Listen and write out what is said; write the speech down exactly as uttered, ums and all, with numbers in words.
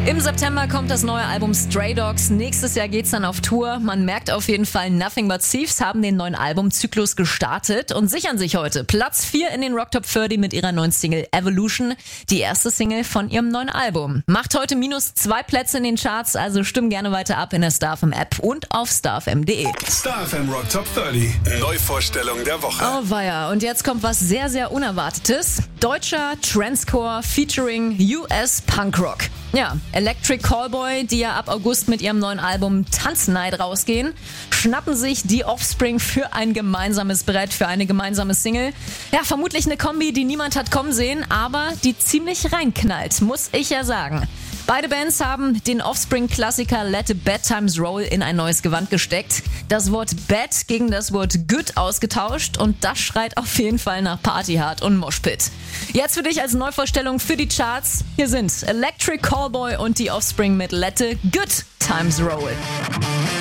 Im September kommt das neue Album Stray Dogs. Nächstes Jahr geht's dann auf Tour. Man merkt auf jeden Fall, Nothing But Thieves haben den neuen Albumzyklus gestartet und sichern sich heute Platz vier in den Rock Top dreißig mit ihrer neuen Single Evolution, die erste Single von ihrem neuen Album. Macht heute minus zwei Plätze in den Charts, also stimm gerne weiter ab in der StarFM App und auf starfm punkt de. StarFM Rock Top dreißig. Neuvorstellung der Woche. Oh weia, und jetzt kommt was sehr, sehr Unerwartetes. Deutscher Trancecore featuring U S Punkrock. Ja, Electric Callboy, die ja ab August mit ihrem neuen Album Tanznight rausgehen, schnappen sich die Offspring für ein gemeinsames Brett, für eine gemeinsame Single. Ja, vermutlich eine Kombi, die niemand hat kommen sehen, aber die ziemlich reinknallt, muss ich ja sagen. Beide Bands haben den Offspring-Klassiker Let the Bad Times Roll in ein neues Gewand gesteckt, das Wort Bad gegen das Wort Good ausgetauscht und das schreit auf jeden Fall nach Partyhard und Moshpit. Jetzt für dich als Neuvorstellung für die Charts. Hier sind Electric Callboy und die Offspring mit Let the Good Times Roll.